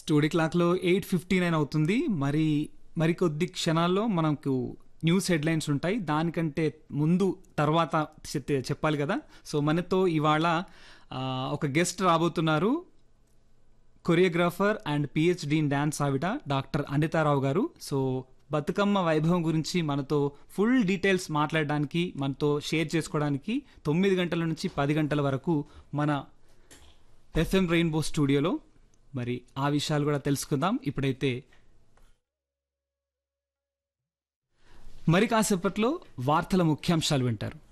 Studio క్లాక్లో 8:59 అవుతుంది. మరికొద్ది క్షణాల్లో మనకు న్యూస్ హెడ్లైన్స్ ఉంటాయి. దానికంటే ముందు తర్వాత చెప్పాలి కదా. సో మనతో ఇవాళ ఒక గెస్ట్ రాబోతున్నారు. Choreographer and PhD in dance ఆవిడ డాక్టర్ అనితారావు గారు. సో బతుకమ్మ వైభవం గురించి మనతో ఫుల్ డీటెయిల్స్ మాట్లాడడానికి, మనతో షేర్ చేసుకోవడానికి 9 గంటల నుంచి 10 గంటల వరకు మన ఎఫ్ఎం రెయిన్బో స్టూడియోలో. మరి ఆ విషయాలు కూడా తెలుసుకుందాం. ఇప్పుడైతే మరి కాసేపట్లో వార్తల ముఖ్యాంశాలు వింటారు.